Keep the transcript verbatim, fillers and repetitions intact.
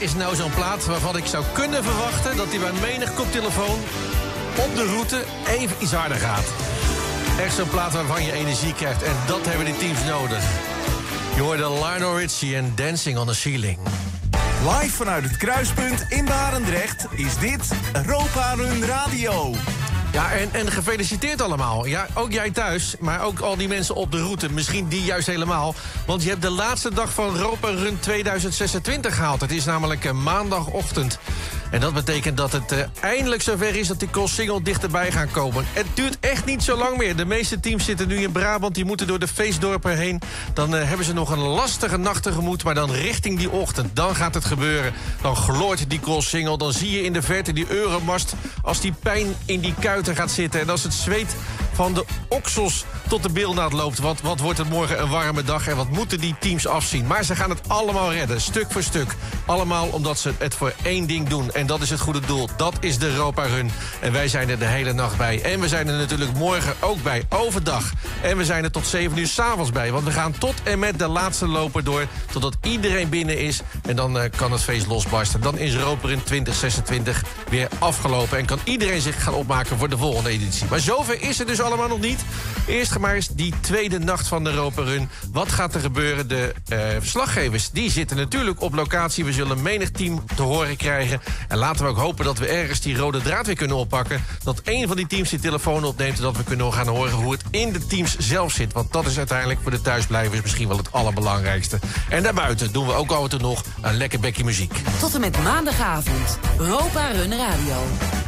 is nou zo'n plaat waarvan ik zou kunnen verwachten dat hij bij menig koptelefoon op de route even iets harder gaat. Echt zo'n plaat waarvan je energie krijgt. En dat hebben die teams nodig. Je hoorde Lionel Richie en Dancing on the Ceiling. Live vanuit het Kruispunt in Barendrecht is dit Europa Run Radio. Ja, en, en gefeliciteerd allemaal. Ja, ook jij thuis, maar ook al die mensen op de route. Misschien die juist helemaal. Want je hebt de laatste dag van Europa Run tweeduizend zesentwintig gehaald. Het is namelijk uh, maandagochtend. En dat betekent dat het uh, eindelijk zover is dat die Coolsingel dichterbij gaan komen. Het duurt echt niet zo lang meer. De meeste teams zitten nu in Brabant. Die moeten door de feestdorpen heen. Dan uh, hebben ze nog een lastige nacht tegemoet. Maar dan richting die ochtend, dan gaat het gebeuren. Dan gloort die Coolsingel. Dan zie je in de verte die Euromast. Als die pijn in die kuiten gaat zitten. En als het zweet van de oksels tot de bilnaad loopt. Wat, wat wordt het morgen een warme dag. En wat moeten die teams afzien. Maar ze gaan het allemaal redden. Stuk voor stuk. Allemaal omdat ze het voor één ding doen. En dat is het goede doel. Dat is de Europa Run. En wij zijn er de hele nacht bij. En we zijn er natuurlijk morgen ook bij. Overdag. En we zijn er tot zeven uur 's avonds bij. Want we gaan tot en met de laatste loper door. Totdat iedereen binnen is. En dan uh, kan het feest losbarsten. Dan is Europa Run twintig zesentwintig weer afgelopen. En kan iedereen zich gaan opmaken voor de volgende editie. Maar zover is het dus allemaal nog niet. Eerst maar eens die tweede nacht van de Europa Run. Wat gaat er gebeuren? De uh, verslaggevers die zitten natuurlijk op locatie. We zullen menig team te horen krijgen. En laten we ook hopen dat we ergens die rode draad weer kunnen oppakken. Dat één van die teams die telefoon opneemt. En dat we kunnen gaan horen hoe het in de teams zelf zit. Want dat is uiteindelijk voor de thuisblijvers misschien wel het allerbelangrijkste. En daarbuiten doen we ook af en toe nog een lekker bekje muziek. Tot en met maandagavond. Europa Run Radio.